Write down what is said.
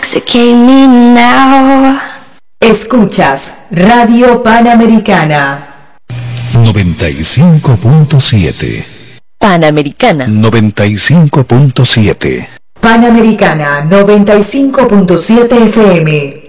intoxicate me now. Escuchas Radio Panamericana 95.7. Panamericana 95.7. Panamericana 95.7 FM.